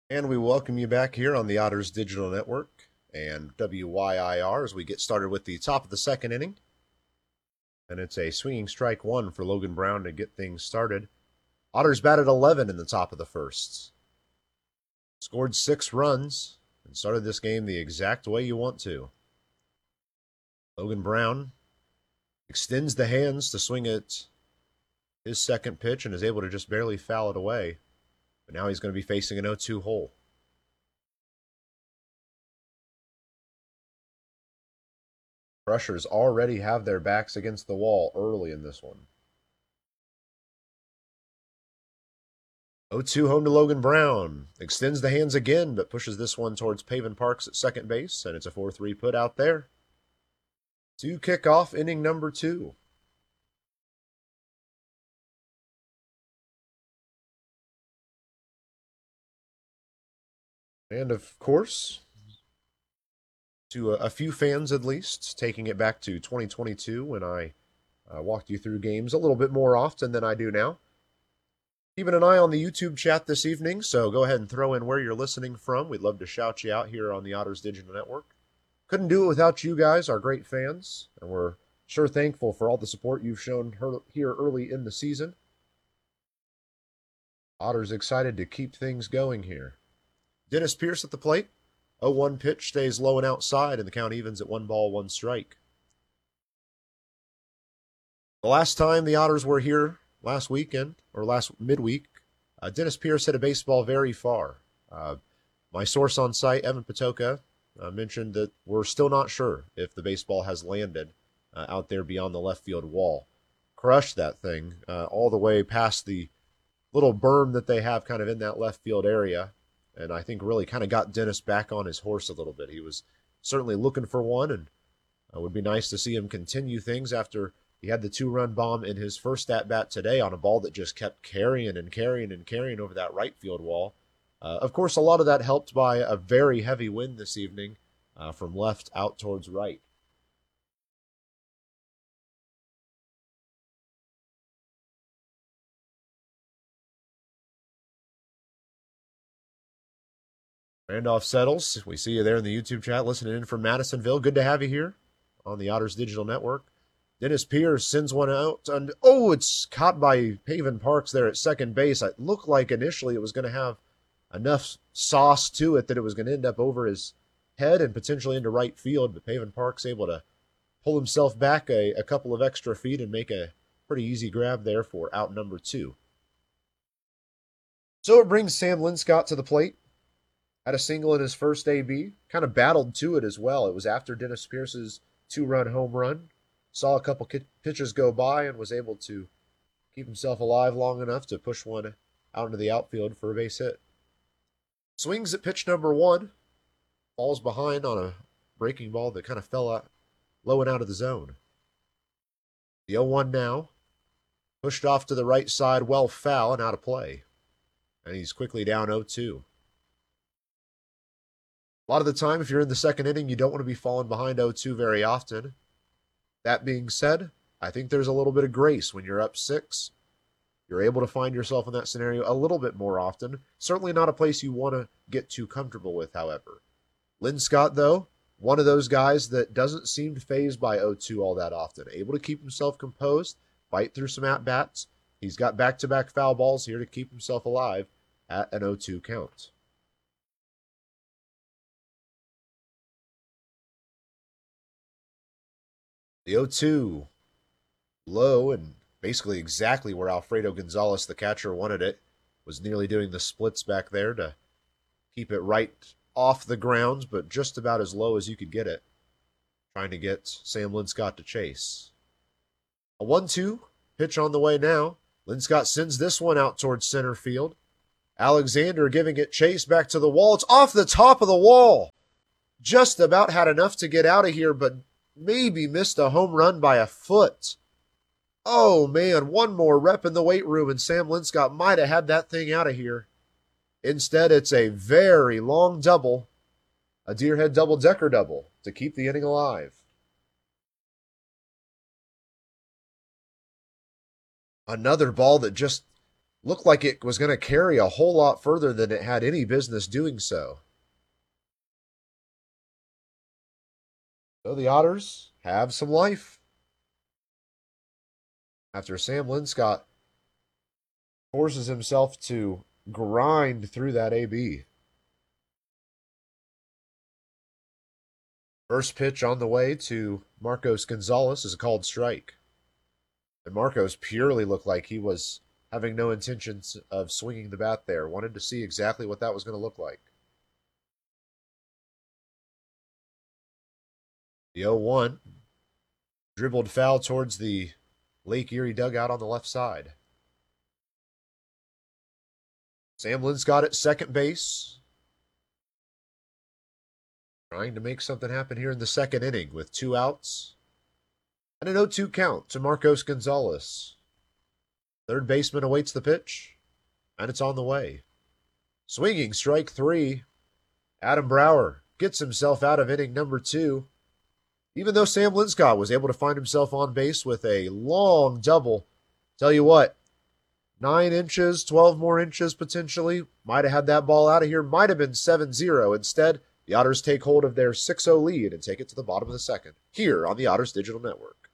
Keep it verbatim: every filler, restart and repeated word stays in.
And we welcome you back here on the Otters Digital Network and W Y I R as we get started with the top of the second inning. And it's a swinging strike one for Logan Brown to get things started. Otters batted eleven in the top of the first. Scored six runs and started this game the exact way you want to. Logan Brown extends the hands to swing at his second pitch and is able to just barely foul it away. But now he's going to be facing an oh two hole. Crushers already have their backs against the wall early in this one. oh two home to Logan Brown. Extends the hands again, but pushes this one towards Pavin Parks at second base, and it's a four three put out there to kick off inning number two. And of course, to a, a few fans at least, taking it back to twenty twenty-two when I uh, walked you through games a little bit more often than I do now. Keeping an eye on the YouTube chat this evening, so go ahead and throw in where you're listening from. We'd love to shout you out here on the Otters Digital Network. Couldn't do it without you guys, our great fans, and we're sure thankful for all the support you've shown here early in the season. Otters excited to keep things going here. Dennis Pierce at the plate. oh one pitch stays low and outside, and the count evens at one ball, one strike. The last time the Otters were here, last weekend, or last midweek, uh, Dennis Pierce hit a baseball very far. Uh, my source on site, Evan Patoka, uh, mentioned that we're still not sure if the baseball has landed uh, out there beyond the left field wall. Crushed that thing uh, all the way past the little berm that they have kind of in that left field area, and I think really kind of got Dennis back on his horse a little bit. He was certainly looking for one, and it would be nice to see him continue things after he had the two-run bomb in his first at-bat today on a ball that just kept carrying and carrying and carrying over that right field wall. Uh, of course, a lot of that helped by a very heavy wind this evening uh, from left out towards right. Randolph settles. We see you there in the YouTube chat listening in from Madisonville. Good to have you here on the Otters Digital Network. Dennis Pierce sends one out, and oh, it's caught by Pavin Parks there at second base. It looked like initially it was going to have enough sauce to it that it was going to end up over his head and potentially into right field, but Pavin Parks able to pull himself back a, a couple of extra feet and make a pretty easy grab there for out number two. So it brings Sam Linscott to the plate. Had a single in his first A B. Kind of battled to it as well. It was after Dennis Pierce's two-run home run. Saw a couple pitches go by and was able to keep himself alive long enough to push one out into the outfield for a base hit. Swings at pitch number one. Falls behind on a breaking ball that kind of fell out low and out of the zone. The oh one now. Pushed off to the right side, well foul and out of play. And he's quickly down oh two. A lot of the time, if you're in the second inning, you don't want to be falling behind oh two very often. That being said, I think there's a little bit of grace when you're up six. You're able to find yourself in that scenario a little bit more often. Certainly not a place you want to get too comfortable with, however. Linscott, though, one of those guys that doesn't seem fazed by oh two all that often. Able to keep himself composed, fight through some at-bats. He's got back-to-back foul balls here to keep himself alive at an oh two count. The oh two, low and basically exactly where Alfredo Gonzalez, the catcher, wanted it. Was nearly doing the splits back there to keep it right off the grounds, but just about as low as you could get it. Trying to get Sam Linscott to chase. A one two pitch on the way now. Linscott sends this one out towards center field. Alexander giving it chase back to the wall. It's off the top of the wall. Just about had enough to get out of here, but maybe missed a home run by a foot. Oh, man, one more rep in the weight room, and Sam Linscott might have had that thing out of here. Instead, it's a very long double, a Deerhead double-decker double to keep the inning alive. Another ball that just looked like it was going to carry a whole lot further than it had any business doing so. So the Otters have some life. After Sam Linscott forces himself to grind through that A B. First pitch on the way to Marcos Gonzalez is a called strike. And Marcos purely looked like he was having no intentions of swinging the bat there. Wanted to see exactly what that was going to look like. The oh one dribbled foul towards the Lake Erie dugout on the left side. Sam Linscott at second base, trying to make something happen here in the second inning with two outs and an oh two count to Marcos Gonzalez. Third baseman awaits the pitch, and it's on the way. Swinging strike three. Adam Brower gets himself out of inning number two. Even though Sam Linscott was able to find himself on base with a long double, tell you what, nine inches, twelve more inches potentially, might have had that ball out of here, might have been seven zero. Instead, the Otters take hold of their six oh lead and take it to the bottom of the second, here on the Otters Digital Network.